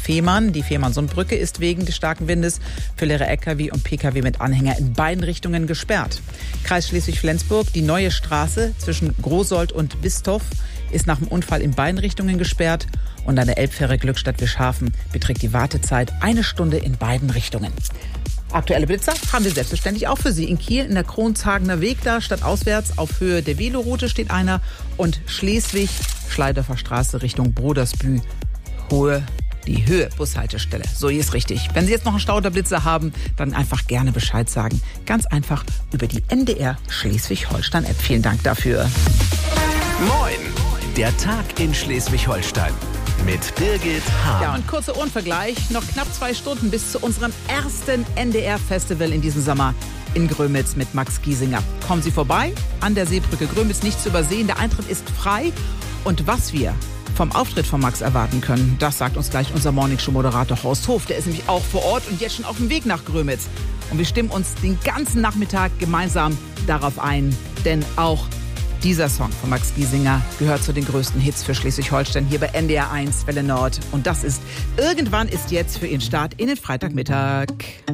Fehmarn. Die Fehmarn-Sundbrücke ist wegen des starken Windes für leere Lkw und Pkw mit Anhänger in beiden Richtungen gesperrt. Kreis Schleswig-Flensburg, die neue Straße zwischen Großold und Bistorf ist nach dem Unfall in beiden Richtungen gesperrt. Und an der Elbfähre Glückstadt-Wischhafen beträgt die Wartezeit 1 Stunde in beiden Richtungen. Aktuelle Blitzer haben wir selbstverständlich auch für Sie. In Kiel in der Kronshagener Weg da, stadtauswärts auf Höhe der Veloroute steht einer. Und Schleswig, Schleidorfer Straße Richtung Brodersbü, die Höhe Bushaltestelle. So, hier ist richtig. Wenn Sie jetzt noch einen Stau oder Blitzer haben, dann einfach gerne Bescheid sagen. Ganz einfach über die NDR Schleswig-Holstein-App. Vielen Dank dafür. Moin, der Tag in Schleswig-Holstein. Mit Birgit Hahn. Ja, und kurzer Ohrenvergleich. Noch knapp 2 Stunden bis zu unserem ersten NDR-Festival in diesem Sommer in Grömitz mit Max Giesinger. Kommen Sie vorbei, an der Seebrücke Grömitz nicht zu übersehen. Der Eintritt ist frei. Und was wir vom Auftritt von Max erwarten können, das sagt uns gleich unser Morningshow-Moderator Horst Hof. Der ist nämlich auch vor Ort und jetzt schon auf dem Weg nach Grömitz. Und wir stimmen uns den ganzen Nachmittag gemeinsam darauf ein, denn auch dieser Song von Max Giesinger gehört zu den größten Hits für Schleswig-Holstein hier bei NDR 1 Welle Nord. Und das ist Irgendwann ist jetzt für Ihren Start in den Freitagmittag.